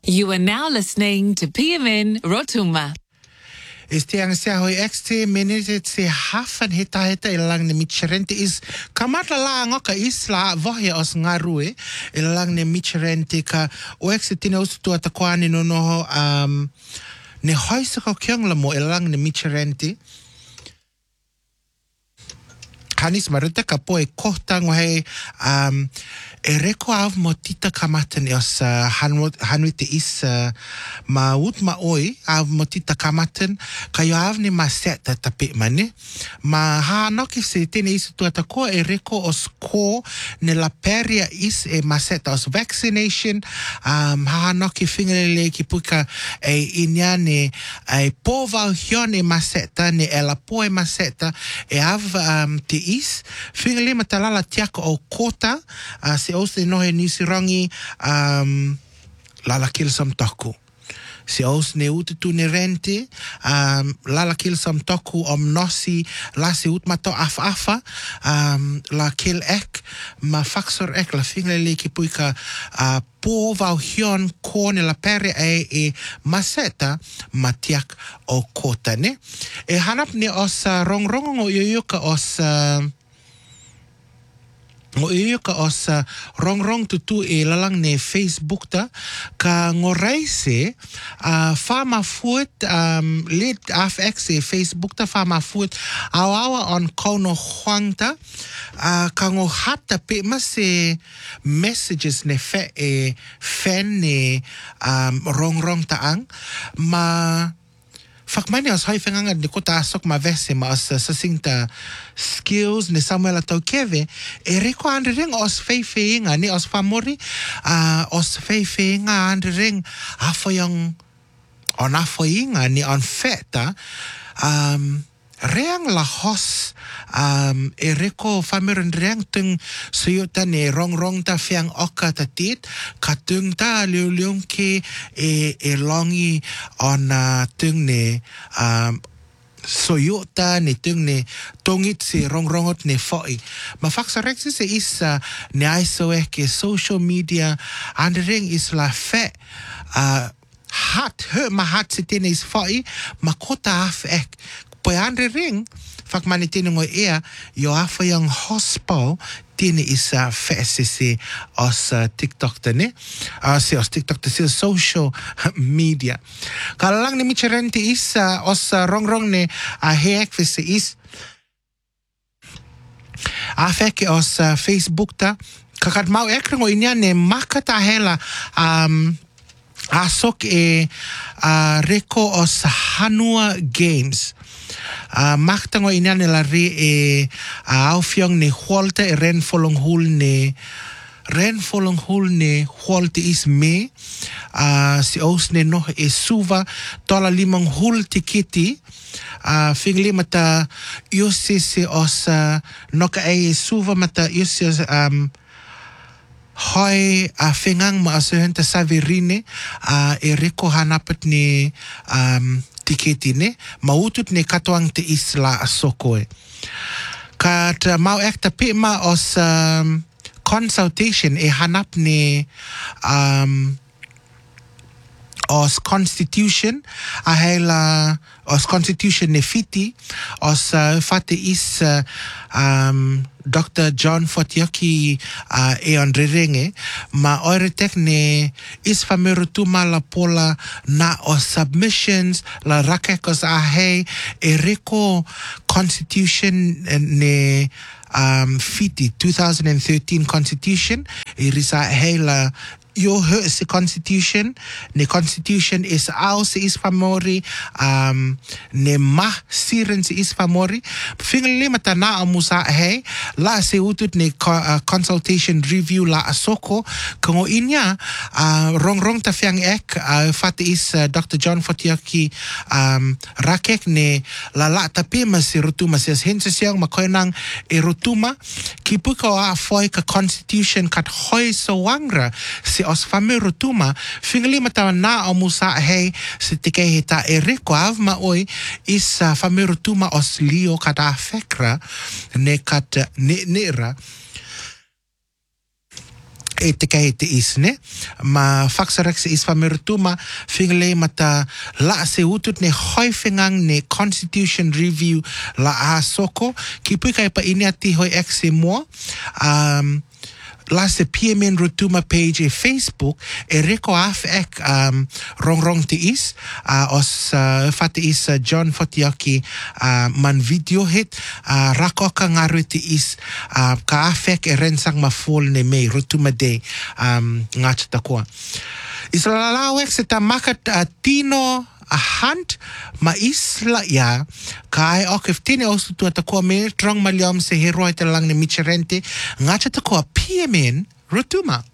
You are now listening to PMN Rotuma. Este ang siya hoy XT minute si hafan hita ilang ni Micherente is kamata lang ka isla vohe os ngarue ilang ni Micherente ka o XT tinos tu atakwani no ni hoise ko kyang lamo ilang ni Micherente kanis marita ka po kohta ngohe ereko av motita kamatan os hanwite is maut maoi av motita kamatan kayo av ni maseta tapi mane ma hanok se tene is tu atako ereko os ko ne la peria is maseta os vaccination hanok fingerle ki puka inyane pova hione maseta ne ela poe maseta av te is fingerle matalala tiako o kota se os no he nisirangi lala kil sam taku se os ne utu ne rente lala kil sam taku nosi la se ut mato afa la kil ek ma faxor ek la fingle le ki puika po vau hion kone la pere maseta matiak o kota ne hanap ne os rongrong o yoyoka os o iyo ka os rong tutu lalang ne Facebook ta ka ngoreise fama foot lit afx Facebook ta fama foot awawa on kono huangta ka ngo hata pe mas messages ne fan ne rong taang ma Fakmani os hoi fengangan de kota asok ma vese ma os sasinta skills ne Samuel atau keve ereko andring os feifeinga ni os famori os feifeinga andring afoyang on afoyinga ni on feta reang la hos ereko famiren reang tung suyuta ne rong ta fiang oka tatit katung ta liuliung ke longi on tung ne soyuta ne tung ne tongit si rongot ne foi ma faksarek se is ne aiso ke social media andring is la fe ma hat sitene is foi ma kota af ek Poi andre ring, fak mani tine ngoi yo afa yang hospo tine isa fesisi os TikTok tene, si os TikTok te si social media. Kalau lang ni Micherente isa os rong ne heek vese is afeke os Facebook ta, kakat mau ekrengo inya ne makata hela asok reko os Hanua Games. Magtango ina nila ri aufyong ni huolte ren folong hul ne huolte is me si os ne no suva tola limang hul tikiti fingli mata yusi si os noka suva mata yusi hoi fingang ma asuhenta savirine ereko hanapat ni tiketi ne mautut ne katoang te isla sokoe kat mau ekta pe ma os consultation hanap ne os constitution ahela os constitution ne fiti os fate is Dr. John Fotiaki Andre Renge ma oretek ne is famerutuma la pola na o submissions la rakekos ereko constitution ne fiti 2013 constitution irisa hela yo se constitution is aus is famori ne ma siren is famori fingle mata na amusa la se utut ne consultation review la asoko ko inya rong ta fiang ek fat is Dr. John Fotiaki rakek ne la tapi masirutuma ses hense siang makoinang erutuma kipuko a foi ka constitution kat hoi so wangra si os famerutuma fingali mata na amusa si tike hita ereko avma oi is famerutuma os lio kata fekra ne kat nera e te kai te is, ne? Ma whaksarak se is whamerutuma, whingale mata la se utut ne hoiwhengang ne Constitution Review la a soko, ki pui kai pa ini ati hoi ek se mua, la se PMN Rotuma page e Facebook e reko af ek rong te is os fate is John Fotiaki man video hit rako ka ngaru te is ka af ek e rensang ma fall ne mei Rotuma Day ngach takoa Israel ek se tamaka tino a hunt ma isla ya kai ok if tine osu tu atakoa me trong maliam se heroi te lang ne micherente ngacha takoa PMN Rotuma.